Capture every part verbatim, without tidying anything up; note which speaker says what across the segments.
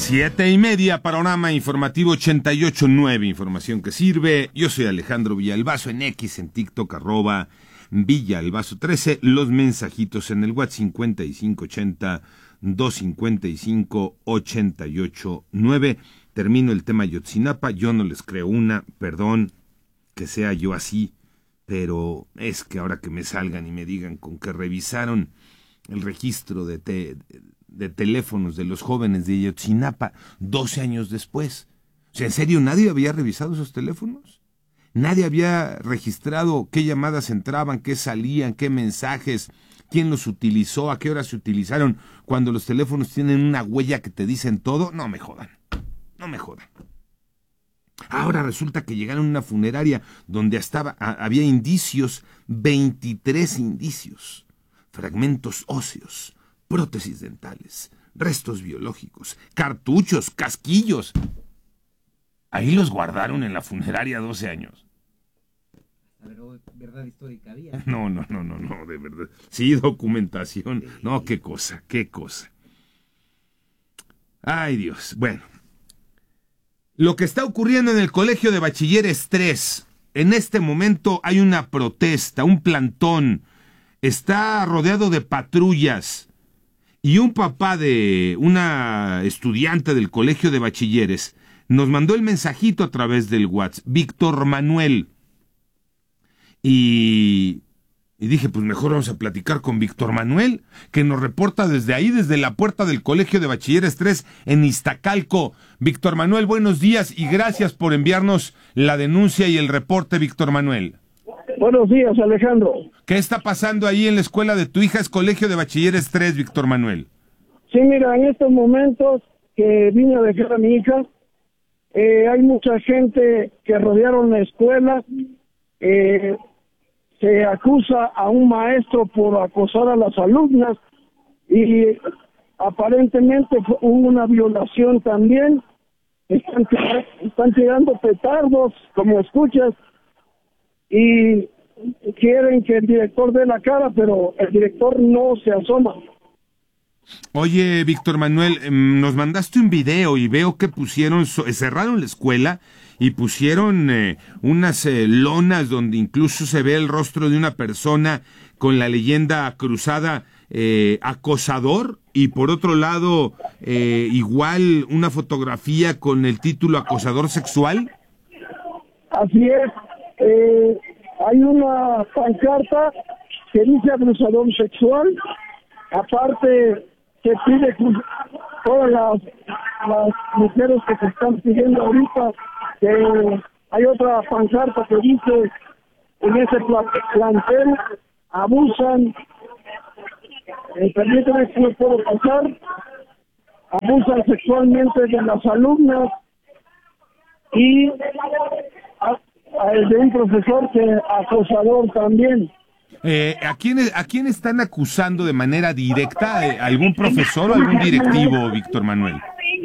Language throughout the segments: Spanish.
Speaker 1: Siete y media, panorama informativo ochenta y ocho punto nueve, información que sirve. Yo soy Alejandro Villalbazo, en X, en TikTok, arroba Villalbazo trece. Los mensajitos en el WhatsApp cincuenta y cinco ochenta, doscientos cincuenta y cinco, ochenta y ocho nueve. Termino el tema Ayotzinapa. Yo no les creo una, perdón que sea yo así, pero es que ahora que me salgan y me digan con que revisaron el registro de, te, de teléfonos de los jóvenes de Ayotzinapa doce años después. O sea, ¿en serio nadie había revisado esos teléfonos? Nadie había registrado qué llamadas entraban, qué salían, qué mensajes, quién los utilizó, a qué hora se utilizaron, cuando los teléfonos tienen una huella que te dicen todo. No me jodan, no me jodan. Ahora resulta que llegaron a una funeraria donde estaba, había indicios, veintitrés indicios, fragmentos óseos, prótesis dentales, restos biológicos, cartuchos, casquillos. Ahí los guardaron en la funeraria doce años.
Speaker 2: Pero verdad histórica había.
Speaker 1: No, no, no, no, no, de verdad. Sí, documentación. No, qué cosa, qué cosa. Ay, Dios. Bueno. Lo que está ocurriendo en el Colegio de Bachilleres tres. En este momento hay una protesta, un plantón. Está rodeado de patrullas. Y un papá de una estudiante del Colegio de Bachilleres nos mandó el mensajito a través del WhatsApp. Víctor Manuel. Y, y dije, pues mejor vamos a platicar con Víctor Manuel, que nos reporta desde ahí, desde la puerta del Colegio de Bachilleres tres en Iztacalco. Víctor Manuel, buenos días y gracias por enviarnos la denuncia y el reporte, Víctor Manuel.
Speaker 3: Buenos días, Alejandro.
Speaker 1: ¿Qué está pasando ahí en la escuela de tu hija? Es Colegio de Bachilleres tres, Víctor Manuel.
Speaker 3: Sí, mira, en estos momentos que vine a dejar a mi hija, eh, hay mucha gente que rodearon la escuela. Eh, se acusa a un maestro por acosar a las alumnas y aparentemente hubo una violación también. Están, están tirando petardos, como escuchas, y quieren que el director dé la cara, pero el director no se asoma.
Speaker 1: Oye, Víctor Manuel, nos mandaste un video y veo que pusieron, cerraron la escuela y pusieron eh, unas eh, lonas donde incluso se ve el rostro de una persona con la leyenda cruzada, eh, acosador, y por otro lado, eh, igual una fotografía con el título acosador sexual.
Speaker 3: Así es, eh, hay una pancarta que dice acosador sexual. Aparte, se pide que todas las, las mujeres que se están pidiendo ahorita, que hay otra pancarta que dice, en ese plantel abusan, eh, permíteme que no puedo pasar, abusan sexualmente de las alumnas y a, a, de un profesor que acosador también.
Speaker 1: Eh, ¿a, quién, ¿A quién están acusando de manera directa? ¿Algún profesor o algún directivo, Víctor Manuel?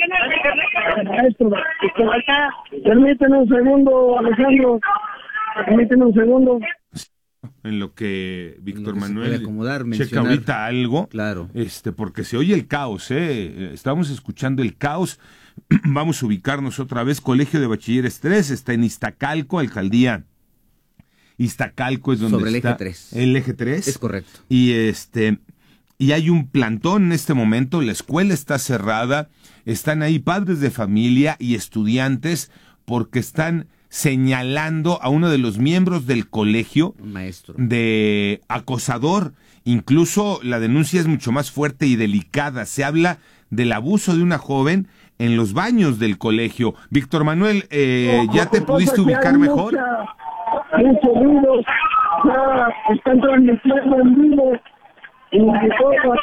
Speaker 3: Maestro, permíteme un segundo, Alejandro, permíteme un segundo.
Speaker 1: En lo que Víctor
Speaker 2: lo que
Speaker 1: Manuel
Speaker 2: acomodar,
Speaker 1: checa ahorita algo,
Speaker 2: claro.
Speaker 1: este, porque se oye el caos, ¿eh? Estamos escuchando el caos. Vamos a ubicarnos otra vez. Colegio de Bachilleres tres está en Iztacalco, alcaldía Iztacalco es donde
Speaker 2: Sobre el
Speaker 1: está
Speaker 2: eje tres.
Speaker 1: El eje tres.
Speaker 2: Es correcto.
Speaker 1: Y este y hay un plantón en este momento, la escuela está cerrada, están ahí padres de familia y estudiantes porque están señalando a uno de los miembros del colegio,
Speaker 2: un maestro,
Speaker 1: de acosador. Incluso la denuncia es mucho más fuerte y delicada. Se habla del abuso de una joven en los baños del colegio. Víctor Manuel, eh, ¿ya te pudiste ubicar mejor?
Speaker 3: Muchos ruidos, ya están transmitiendo en vivo y todos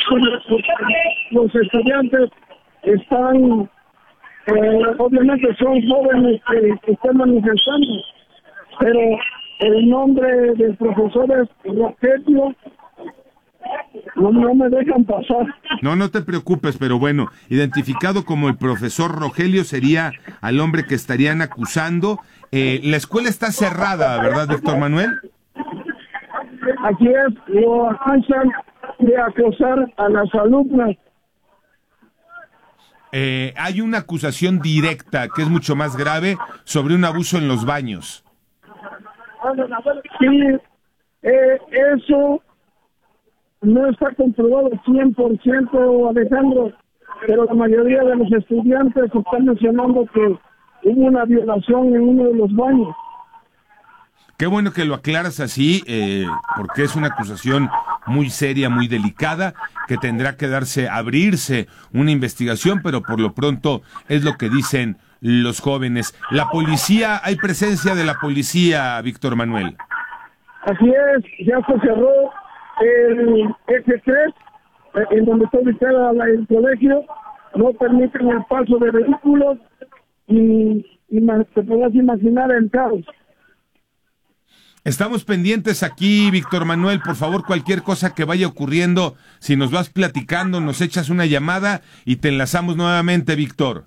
Speaker 3: los estudiantes están, eh, obviamente son jóvenes que, que están manifestando, pero el nombre del profesor es Rogelio. No, no me dejan pasar.
Speaker 1: No, no te preocupes, pero bueno, identificado como el profesor Rogelio sería al hombre que estarían acusando. Eh, la escuela está cerrada, ¿verdad, Víctor Manuel?
Speaker 3: Aquí es, lo acusan de acosar a las alumnas.
Speaker 1: eh, hay una acusación directa, que es mucho más grave, sobre un abuso en los baños.
Speaker 3: Sí, eh, eso no está comprobado cien por ciento, Alejandro, pero la mayoría de los estudiantes están mencionando que hubo una violación en uno de los baños.
Speaker 1: Qué bueno que lo aclaras así, eh, porque es una acusación muy seria, muy delicada, que tendrá que darse, abrirse una investigación, pero por lo pronto es lo que dicen los jóvenes. La policía, hay presencia de la policía, Víctor Manuel.
Speaker 3: Así es, ya se cerró el eje tres, en donde está ubicada la- el colegio, no permiten el paso de vehículos y, y ma- te podrás imaginar el caos.
Speaker 1: Estamos pendientes aquí, Víctor Manuel, por favor, cualquier cosa que vaya ocurriendo, si nos vas platicando, nos echas una llamada y te enlazamos nuevamente, Víctor.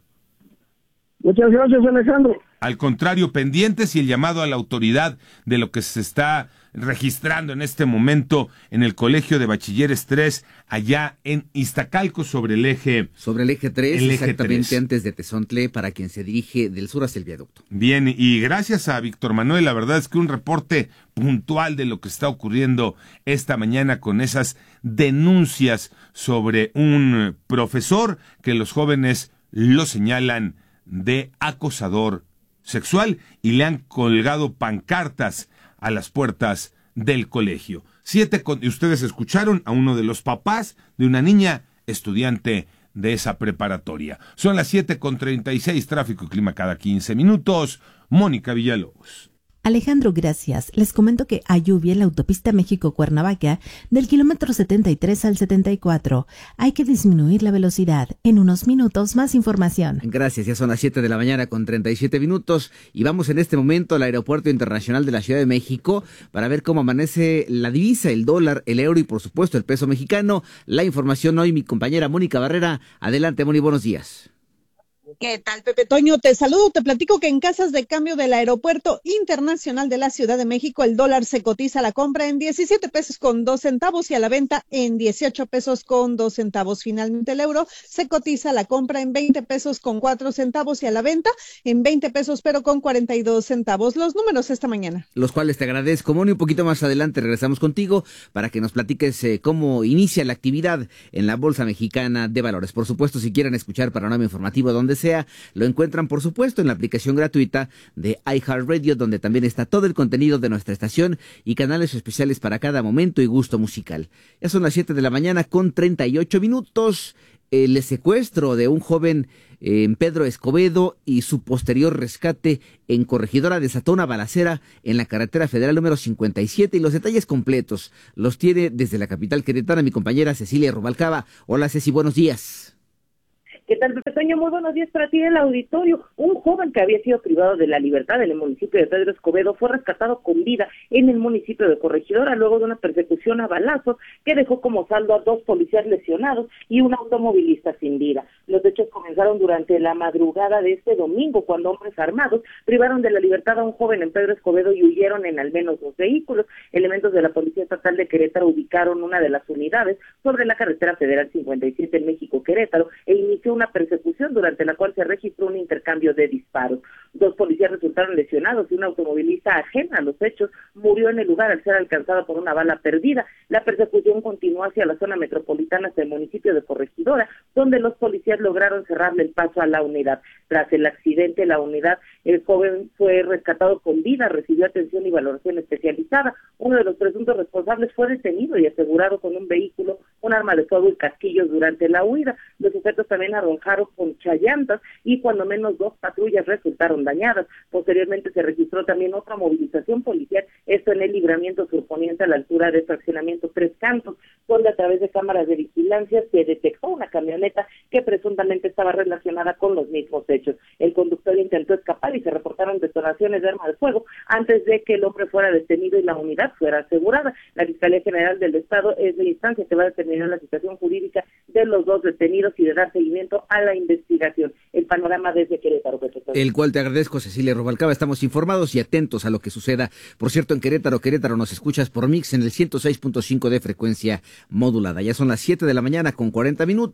Speaker 3: Muchas gracias, Alejandro.
Speaker 1: Al contrario, pendientes y el llamado a la autoridad de lo que se está registrando en este momento en el Colegio de Bachilleres tres, allá en Iztacalco, sobre el eje...
Speaker 2: Sobre el eje tres,
Speaker 1: El eje
Speaker 2: exactamente
Speaker 1: tres.
Speaker 2: antes de Tezontle, para quien se dirige del sur hacia el viaducto.
Speaker 1: Bien, y gracias a Víctor Manuel, la verdad es que un reporte puntual de lo que está ocurriendo esta mañana con esas denuncias sobre un profesor que los jóvenes lo señalan de acosador sexual y le han colgado pancartas a las puertas del colegio. Siete con, y ustedes escucharon a uno de los papás de una niña estudiante de esa preparatoria. Son las siete con treinta y seis, tráfico y clima cada quince minutos. Mónica Villalobos.
Speaker 4: Alejandro, gracias. Les comento que hay lluvia en la autopista México-Cuernavaca del kilómetro setenta y tres al setenta y cuatro. Hay que disminuir la velocidad. En unos minutos, más información.
Speaker 2: Gracias, ya son las siete de la mañana con treinta y siete minutos y vamos en este momento al Aeropuerto Internacional de la Ciudad de México para ver cómo amanece la divisa, el dólar, el euro y por supuesto el peso mexicano. La información hoy mi compañera Mónica Barrera. Adelante, Moni, buenos días.
Speaker 5: ¿Qué tal, Pepe Toño? Te saludo, te platico que en casas de cambio del Aeropuerto Internacional de la Ciudad de México, el dólar se cotiza a la compra en diecisiete pesos con dos centavos y a la venta en dieciocho pesos con dos centavos. Finalmente, el euro se cotiza a la compra en veinte pesos con cuatro centavos y a la venta en veinte pesos pero con cuarenta y dos centavos. Los números esta mañana.
Speaker 2: Los cuales te agradezco, Moni. Un poquito más adelante regresamos contigo para que nos platiques eh, cómo inicia la actividad en la Bolsa Mexicana de Valores. Por supuesto, si quieren escuchar Panorama Informativo donde sea, lo encuentran por supuesto en la aplicación gratuita de iHeartRadio, donde también está todo el contenido de nuestra estación y canales especiales para cada momento y gusto musical. Ya son las siete de la mañana con treinta y ocho minutos. El secuestro de un joven eh, en Pedro Escobedo y su posterior rescate en Corregidora desató una balacera en la carretera federal número cincuenta y siete y los detalles completos los tiene desde la capital queretana mi compañera Cecilia Rubalcaba. Hola Ceci, buenos días.
Speaker 6: ¿Qué tal, Pepe Toño? Muy buenos días para ti en el auditorio. Un joven que había sido privado de la libertad en el municipio de Pedro Escobedo fue rescatado con vida en el municipio de Corregidora luego de una persecución a balazos que dejó como saldo a dos policías lesionados y un automovilista sin vida. Los hechos comenzaron durante la madrugada de este domingo cuando hombres armados privaron de la libertad a un joven en Pedro Escobedo y huyeron en al menos dos vehículos. Elementos de la Policía Estatal de Querétaro ubicaron una de las unidades sobre la carretera federal cincuenta y siete en México-Querétaro e inició una persecución durante la cual se registró un intercambio de disparos. Dos policías resultaron lesionados y un automovilista ajeno a los hechos murió en el lugar al ser alcanzado por una bala perdida. La persecución continuó hacia la zona metropolitana hasta el municipio de Corregidora, donde los policías lograron cerrarle el paso a la unidad. Tras el accidente, la unidad, el joven fue rescatado con vida, recibió atención y valoración especializada. Uno de los presuntos responsables fue detenido y asegurado con un vehículo, un arma de fuego y casquillos durante la huida. Los sujetos también arrojaron con chayantas y cuando menos dos patrullas resultaron dañadas. Posteriormente se registró también otra movilización policial, esto en el libramiento surponiente a la altura de fraccionamiento Tres Cantos, donde a través de cámaras de vigilancia se detectó una camioneta que presuntamente estaba relacionada con los mismos hechos. El conductor intentó escapar y se reportaron detonaciones de arma de fuego antes de que el hombre fuera detenido y la unidad fuera asegurada. La Fiscalía General del Estado es la instancia que va a determinar la situación jurídica de los dos detenidos y de dar seguimiento a la investigación. El panorama desde Querétaro.
Speaker 2: El cual te agradezco, Cecilia Rubalcaba. Estamos informados y atentos a lo que suceda. Por cierto, en Querétaro, Querétaro nos escuchas por Mix en el ciento seis punto cinco de frecuencia modulada. Ya son las siete de la mañana con cuarenta minutos.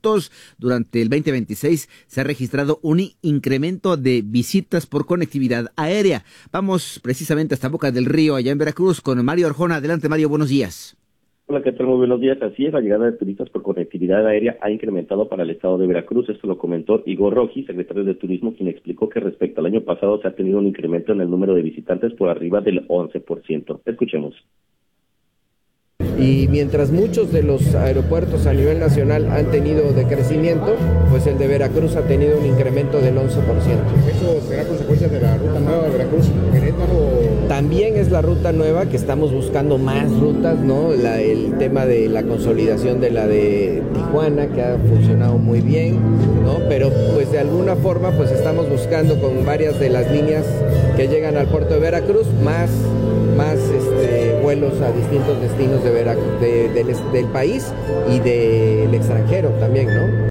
Speaker 2: durante el veinte veintiséis se ha registrado un incremento de visitas por conectividad aérea. Vamos precisamente hasta Boca del Río, allá en Veracruz, con Mario Arjona. Adelante, Mario, buenos días.
Speaker 7: Hola, ¿qué tal? Muy buenos días. Así es, la llegada de turistas por conectividad aérea ha incrementado para el estado de Veracruz. Esto lo comentó Igor Roji, secretario de Turismo, quien explicó que respecto al año pasado se ha tenido un incremento en el número de visitantes por arriba del once por ciento. Escuchemos.
Speaker 8: Y mientras muchos de los aeropuertos a nivel nacional han tenido decrecimiento, pues el de Veracruz ha tenido un incremento del once por ciento.
Speaker 9: ¿Eso será consecuencia de la ruta nueva de Veracruz-Querétaro?
Speaker 8: También es la ruta nueva, que estamos buscando más rutas, ¿no? La, el tema de la consolidación de la de Tijuana, que ha funcionado muy bien, ¿no? Pero pues de alguna forma pues estamos buscando con varias de las líneas que llegan al puerto de Veracruz, más, más este, vuelos a distintos destinos de Veracruz, de, de, del, del país y del extranjero también, ¿no?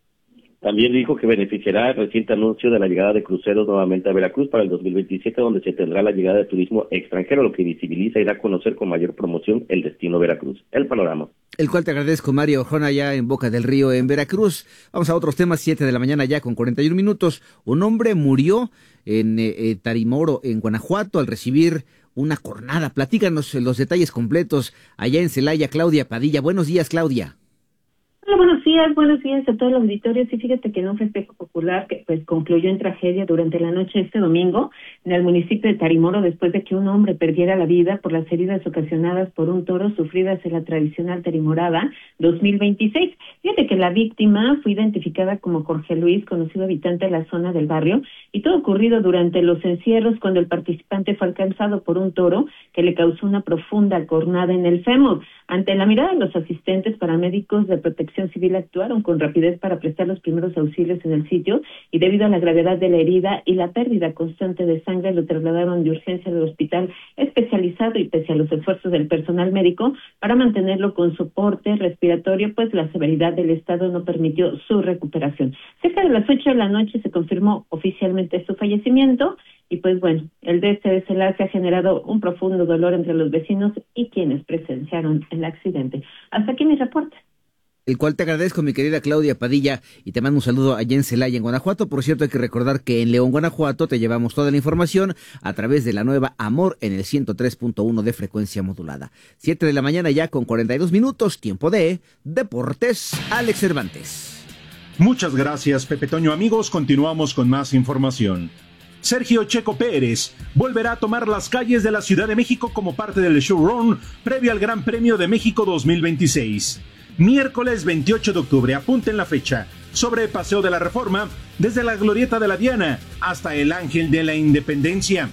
Speaker 7: También dijo que beneficiará el reciente anuncio de la llegada de cruceros nuevamente a Veracruz para el dos mil veintisiete, donde se tendrá la llegada de turismo extranjero, lo que visibiliza y da a conocer con mayor promoción el destino Veracruz. El panorama.
Speaker 2: El cual te agradezco, Mario Arjona, ya en Boca del Río, en Veracruz. Vamos a otros temas, siete de la mañana ya con cuarenta y un minutos. Un hombre murió en eh, Tarimoro, en Guanajuato, al recibir una cornada. Platícanos los detalles completos allá en Celaya. Claudia Padilla. Buenos días, Claudia.
Speaker 10: Hola, buenos días, buenos días a todos los auditorios. Sí, fíjate que en un festejo popular que pues concluyó en tragedia durante la noche de este domingo en el municipio de Tarimoro, después de que un hombre perdiera la vida por las heridas ocasionadas por un toro sufridas en la tradicional Tarimorada dos mil veintiséis. Fíjate que la víctima fue identificada como Jorge Luis, conocido habitante de la zona del barrio, y todo ocurrido durante los encierros cuando el participante fue alcanzado por un toro que le causó una profunda cornada en el fémur. Ante la mirada de los asistentes, paramédicos de Protección Civil actuaron con rapidez para prestar los primeros auxilios en el sitio y debido a la gravedad de la herida y la pérdida constante de sangre lo trasladaron de urgencia al hospital especializado y pese a los esfuerzos del personal médico para mantenerlo con soporte respiratorio, pues la severidad del estado no permitió su recuperación. Cerca de las ocho de la noche se confirmó oficialmente su fallecimiento y pues bueno, el de este desenlace ha generado un profundo dolor entre los vecinos y quienes presenciaron el accidente. Hasta aquí mi reporte.
Speaker 2: El cual te agradezco, mi querida Claudia Padilla, y te mando un saludo allá en Celaya, en Guanajuato. Por cierto, hay que recordar que en León, Guanajuato, te llevamos toda la información a través de la nueva Amor en el ciento tres punto uno de frecuencia modulada. Siete de la mañana ya con cuarenta y dos minutos, tiempo de Deportes. Alex Cervantes.
Speaker 11: Muchas gracias, Pepe Toño. Amigos, continuamos con más información. Sergio Checo Pérez volverá a tomar las calles de la Ciudad de México como parte del showrun previo al Gran Premio de México dos mil veintiséis. Miércoles veintiocho de octubre, apunten la fecha, sobre Paseo de la Reforma, desde la Glorieta de la Diana hasta el Ángel de la Independencia.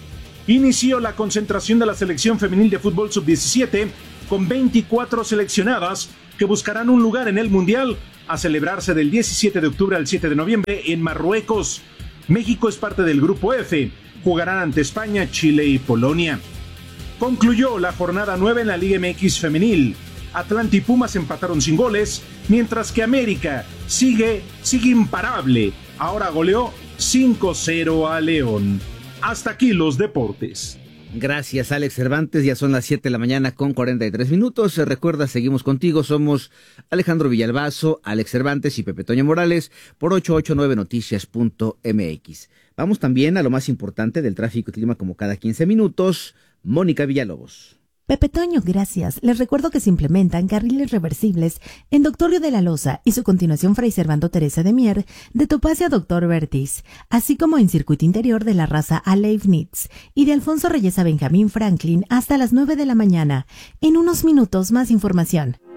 Speaker 11: Inició la concentración de la selección femenil de fútbol sub diecisiete con veinticuatro seleccionadas que buscarán un lugar en el Mundial a celebrarse del diecisiete de octubre al siete de noviembre en Marruecos. México es parte del Grupo F, jugarán ante España, Chile y Polonia. Concluyó la jornada nueve en la Liga M X femenil. Atlanta y Pumas empataron sin goles, mientras que América sigue, sigue imparable. Ahora goleó cinco cero a León. Hasta aquí los deportes.
Speaker 2: Gracias, Alex Cervantes. Ya son las siete de la mañana con cuarenta y tres minutos. Recuerda, seguimos contigo. Somos Alejandro Villalbazo, Alex Cervantes y Pepe Toño Morales por ochocientos ochenta y nueve noticias punto m x. Vamos también a lo más importante del tráfico y clima como cada quince minutos. Mónica Villalobos.
Speaker 4: Pepe Toño, gracias. Les recuerdo que se implementan carriles reversibles en Doctor Río de la Loza y su continuación Fray Servando Teresa de Mier de Topacio a Doctor Vertis, así como en circuito interior de la raza a Leibniz y de Alfonso Reyes a Benjamín Franklin hasta las nueve de la mañana. En unos minutos más información.